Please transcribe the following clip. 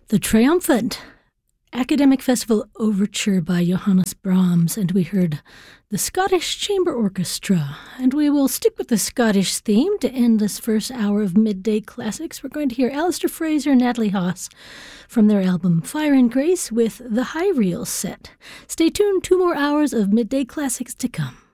The Triumphant Academic Festival Overture by Johannes Brahms, and we heard the Scottish Chamber Orchestra. And we will stick with the Scottish theme to end this first hour of Midday Classics. We're going to hear Alistair Fraser and Natalie Haas from their album Fire and Grace with the High Reel set. Stay tuned, 2 more hours of Midday Classics to come.